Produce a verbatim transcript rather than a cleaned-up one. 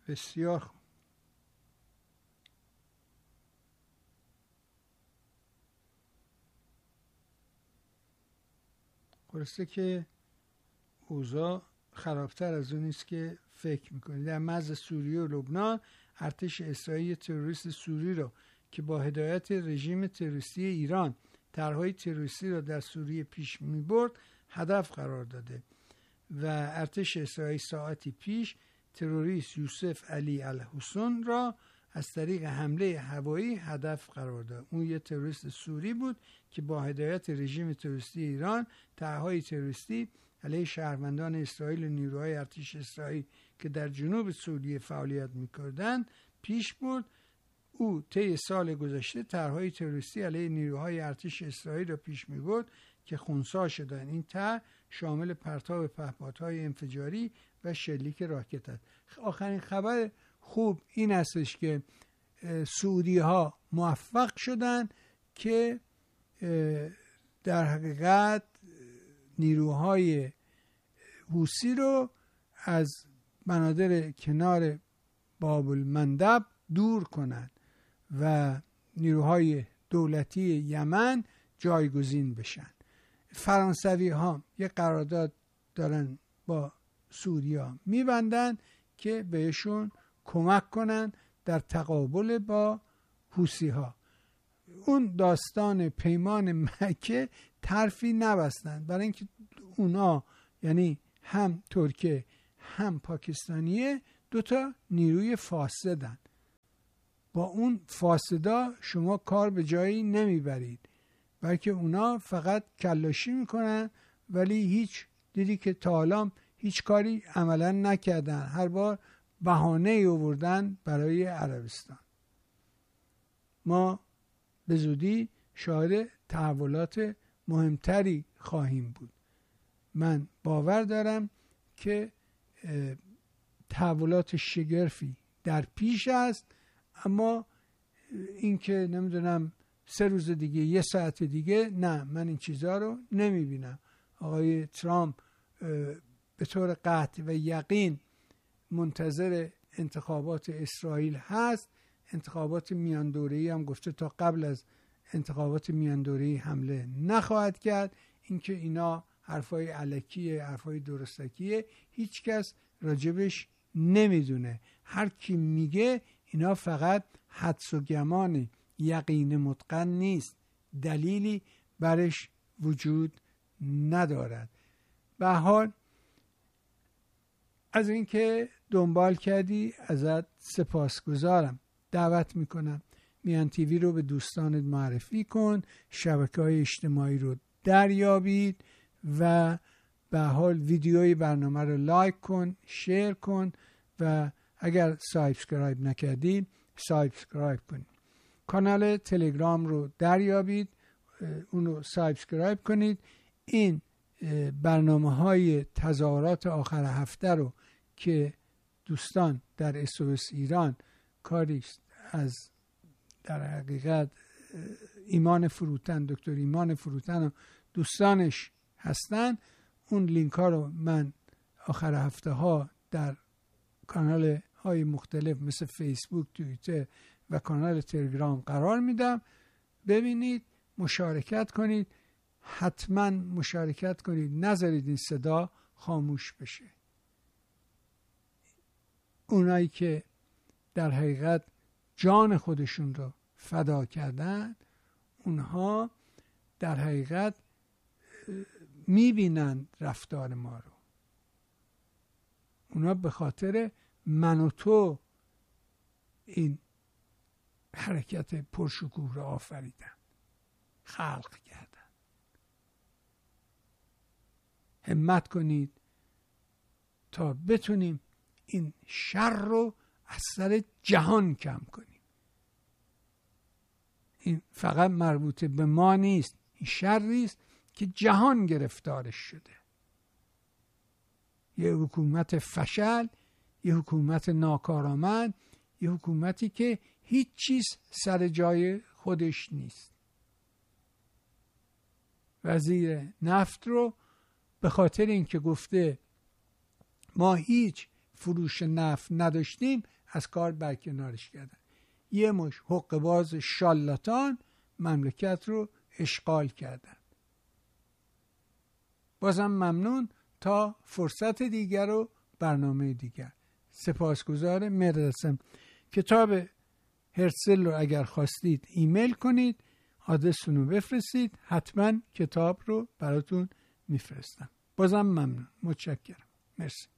بسیار خوب. خلاصه که اوضاع خرابتر از اون است که فکر میکنید. در مرز سوریه و لبنان ارتش اسرائیل تروریست سوری را که با هدایت رژیم تروریستی ایران طرحهای تروریستی را در سوریه پیش میبرد هدف قرار داده و ارتش اسرائیل ساعتی پیش تروریست یوسف علی الحسون را از طریق حمله هوایی هدف قرار داد. اون یه تروریست سوری بود که با هدایت رژیم تروریستی ایران طرحهای تروریستی علیه شهروندان اسرائیل و نیروهای ارتش اسرائیل که در جنوب سوریه فعالیت می‌کردند پیش برد. او طی سال گذشته طرحهای تروریستی علیه نیروهای ارتش اسرائیل را پیش می‌برد که خنثی شدند. این طرح شامل پرتاب پهپادهای انفجاری و شلیک راکت است. آخرین خبر خوب این استش که سعودی ها موفق شدن که در حقیقت نیروهای حوثی رو از بنادر کنار باب المندب دور کنند و نیروهای دولتی یمن جایگزین بشن. فرانسوی ها یک قرارداد دارن با سوریا میبندن که بهشون کمک کنن در تقابل با حوثی ها. اون داستان پیمان مکه طرفی نبستن، برای اینکه اونا یعنی هم ترکیه هم پاکستانیه دوتا نیروی فاسدن. با اون فاسدا شما کار به جایی نمیبرید، بلکه اونا فقط کلاشی میکنن ولی هیچ دیدی که تا حالا هیچ کاری عملا نکردن، هر بار بهانه آوردن برای عربستان. ما به زودی شاهد تحولات مهمتری خواهیم بود. من باور دارم که تحولات شگرفی در پیش است، اما اینکه نمیدونم سه روز دیگه یه ساعت دیگه، نه، من این چیزها رو نمیبینم. آقای ترامپ به طور قطع و یقین منتظر انتخابات اسرائیل هست. انتخابات میان دوره‌ای هم گفته تا قبل از انتخابات میان دوره‌ای حمله نخواهد کرد. اینکه اینا حرفای الکیه، حرفای درستکیه، هیچ کس راجبش نمیدونه. هر کی میگه اینا فقط حدس و گمان، یقین متقن نیست، دلیلی برش وجود ندارد. به هر حال از اینکه دنبال کردی ازت سپاسگزارم. دعوت میکنم میان تیوی رو به دوستانت معرفی کن، شبکه‌های اجتماعی رو دریابید و به حال ویدیوی برنامه رو لایک کن، شیر کن و اگر سابسکرایب نکردید سابسکرایب کنید. کانال تلگرام رو دریابید، اون رو سابسکرایب کنید. این برنامه های تظاهرات آخر هفته رو که دوستان در اس او اس ایران کاریست از در حقیقت ایمان فروتن، دکتر ایمان فروتن و دوستانش هستن، اون لینک ها رو من آخر هفته ها در کانال های مختلف مثل فیسبوک، توییتر و کانال تلگرام قرار میدم. ببینید، مشارکت کنید، حتما مشارکت کنید، نذارید این صدا خاموش بشه. اونایی که در حقیقت جان خودشون رو فدا کردن، اونها در حقیقت میبینن رفتار ما رو. اونا به خاطر من و تو این حرکت پرشکوه رو آفریدن، خلق کردن. همت کنید تا بتونیم این شر رو از سر جهان کم کنیم. این فقط مربوط به ما نیست، این شری است که جهان گرفتارش شده. یه حکومت فشل، یه حکومت ناکارآمد، یه حکومتی که هیچ چیز سر جای خودش نیست. وزیر نفت رو به خاطر اینکه گفته ما هیچ فروش نفت نداشتیم از کار برکنارش کردن. یه مش حقه‌باز شالاتان مملکت رو اشغال کردن. بازم ممنون، تا فرصت دیگر و برنامه دیگر. سپاسگزار مردسم. کتاب هرتزل رو اگر خواستید ایمیل کنید، آدرستون رو بفرستید، حتما کتاب رو براتون میفرستم. بازم ممنون، متشکرم، مرسی.